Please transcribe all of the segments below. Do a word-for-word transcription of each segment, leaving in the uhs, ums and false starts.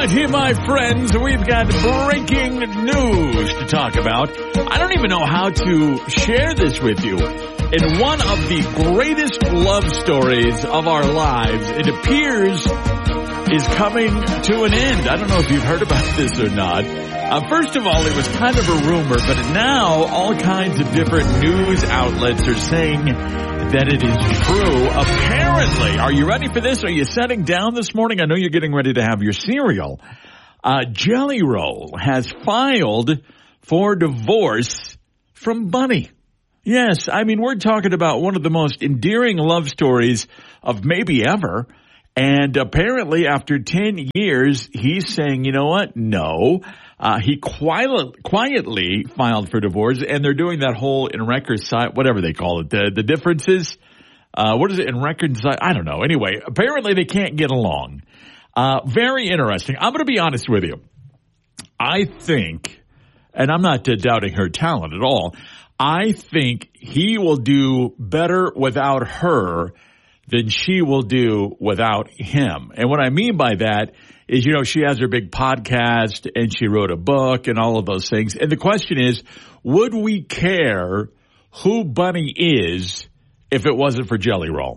Alrighty, my friends, we've got breaking news to talk about. I don't even know how to share this with you. In one of the greatest love stories of our lives, it appears is coming to an end. I don't know if you've heard about this or not. Uh, first of all, it was kind of a rumor, but now all kinds of different news outlets are saying that it is true. Apparently, are you ready for this? Are you setting down this morning? I know you're getting ready to have your cereal. Uh, Jelly Roll has filed for divorce from Bunny. Yes, I mean, we're talking about one of the most endearing love stories of maybe ever. And apparently, after ten years, he's saying, you know what? No. Uh, he quiet, quietly filed for divorce, and they're doing that whole in record side, whatever they call it, the, the differences. Uh, what is it in record side? I don't know. Anyway, apparently they can't get along. Uh, very interesting. I'm going to be honest with you. I think, and I'm not uh, doubting her talent at all, I think he will do better without her than she will do without him. And what I mean by that is, you know, she has her big podcast and she wrote a book and all of those things. And the question is, would we care who Bunny is if it wasn't for Jelly Roll?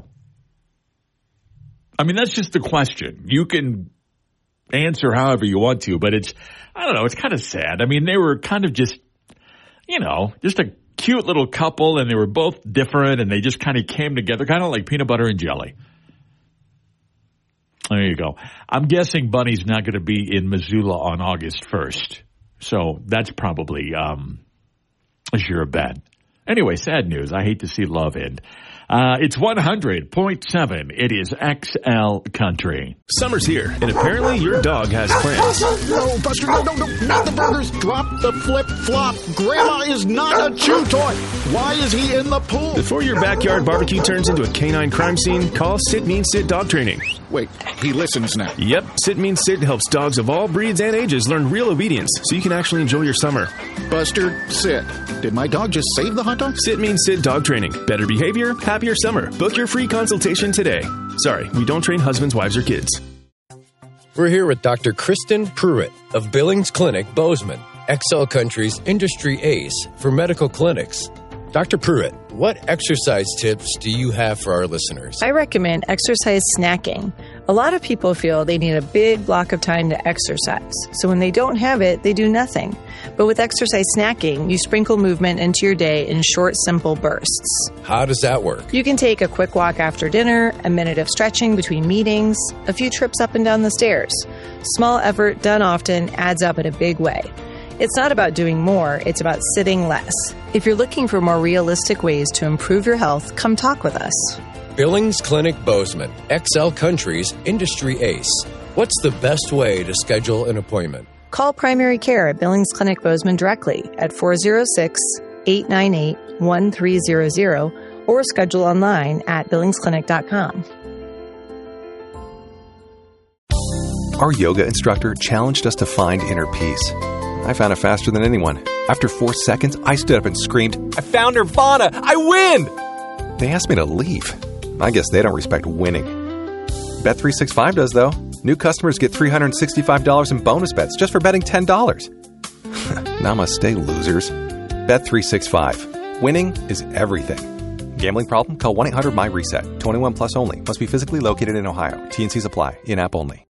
I mean, that's just the question. You can answer however you want to, but it's, I don't know, it's kind of sad. I mean, they were kind of just, you know, just a cute little couple, and they were both different, and they just kind of came together, kind of like peanut butter and jelly. There you go. I'm guessing Bunny's not going to be in Missoula on August first, so that's probably um, a sure bet. Anyway, sad news. I hate to see love end. Uh, it's one hundred point seven. It is X L Country. Summer's here, and apparently your dog has plans. No, Buster, no, no, no, not the burgers. Drop the flip-flop. Grandma is not a chew toy. Why is he in the pool? Before your backyard barbecue turns into a canine crime scene, call Sit Means Sit Dog Training. Wait, he listens now. Yep, Sit Means Sit helps dogs of all breeds and ages learn real obedience so you can actually enjoy your summer. Buster, sit. Did my dog just save the hot dog? Sit Means Sit Dog Training. Better behavior, happier summer. Book your free consultation today. Sorry, we don't train husbands, wives, or kids. We're here with Doctor Kristen Pruitt of Billings Clinic, Bozeman, X L Country's industry ace for medical clinics. Doctor Pruitt, what exercise tips do you have for our listeners? I recommend exercise snacking. A lot of people feel they need a big block of time to exercise. So when they don't have it, they do nothing. But with exercise snacking, you sprinkle movement into your day in short, simple bursts. How does that work? You can take a quick walk after dinner, a minute of stretching between meetings, a few trips up and down the stairs. Small effort done often adds up in a big way. It's not about doing more, it's about sitting less. If you're looking for more realistic ways to improve your health, come talk with us. Billings Clinic Bozeman, X L Country's industry ace. What's the best way to schedule an appointment? Call primary care at Billings Clinic Bozeman directly at four oh six, eight nine eight, one three zero zero or schedule online at billings clinic dot com. Our yoga instructor challenged us to find inner peace. I found it faster than anyone. After four seconds, I stood up and screamed, "I found Nirvana! I win!" They asked me to leave. I guess they don't respect winning. Bet three sixty-five does, though. New customers get three hundred sixty-five dollars in bonus bets just for betting ten dollars. Namaste, losers. Bet three sixty-five. Winning is everything. Gambling problem? Call one eight hundred M Y RESET. twenty-one plus only. Must be physically located in Ohio. T and C's apply. In-app only.